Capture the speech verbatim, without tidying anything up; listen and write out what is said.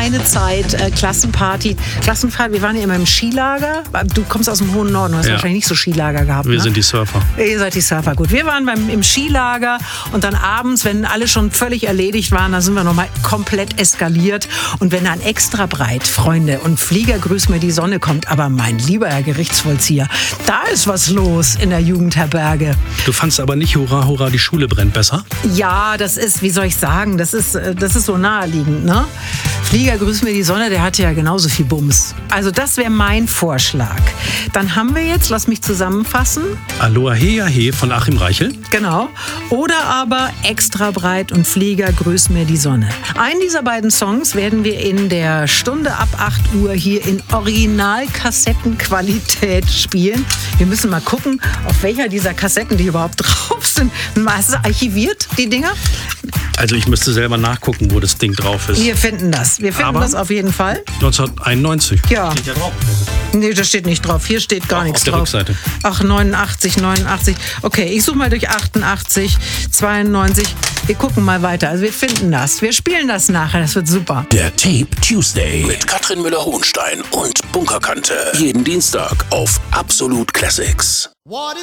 meine Zeit, äh, Klassenparty. Klassenfahrt, wir waren ja immer im Skilager. Du kommst aus dem hohen Norden, du hast Ja. wahrscheinlich nicht so Skilager gehabt. Wir ne? sind die Surfer. Ihr seid die Surfer, gut. Wir waren beim, im Skilager und dann abends, wenn alle schon völlig erledigt waren, da sind wir nochmal komplett eskaliert. Und wenn dann extra breit, Freunde, und Flieger grüß mir die Sonne kommt, aber mein lieber Herr Gerichtsvollzieher, da ist was los in der Jugendherberge. Du fandst aber nicht, hurra, hurra, die Schule brennt besser? Ja, das ist, wie soll ich sagen, das ist, äh, das ist so naheliegend, ne? Flieger grüß mir die Sonne, der hatte ja genauso viel Bums. Also das wäre mein Vorschlag. Dann haben wir jetzt, lass mich zusammenfassen, Aloha Hea He von Achim Reichel. genau, oder aber Extra breit und Flieger grüß mir die Sonne. Einen dieser beiden Songs werden wir in der Stunde ab acht Uhr hier in Original-Kassettenqualität spielen. Wir müssen mal gucken, auf welcher dieser Kassetten die überhaupt drauf sind. Hast du archiviert, die Dinger? Also ich müsste selber nachgucken, wo das Ding drauf ist. Wir finden das. Wir finden Aber- das auf jeden Fall. neunzehnhunderteinundneunzig. Ja. Steht ja drauf. Nee, das steht nicht drauf. Hier steht gar Ach, nichts auf der drauf. Rückseite. Ach, neunundachtzig, neunundachtzig. Okay, ich suche mal durch achtundachtzig, zweiundneunzig. Wir gucken mal weiter. Also wir finden das. Wir spielen das nachher. Das wird super. Der Tape Tuesday mit Katrin Müller-Hohenstein und Bunkerkante. Jeden Dienstag auf Absolut Classics. What